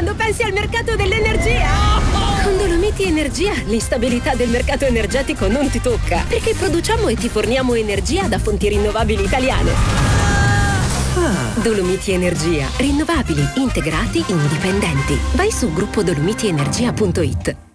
quando pensi al mercato dell'energia. Con Dolomiti Energia l'instabilità del mercato energetico non ti tocca, perché produciamo e ti forniamo energia da fonti rinnovabili italiane. Dolomiti Energia. Rinnovabili, integrati, indipendenti. Vai su gruppoDolomitienergia.it.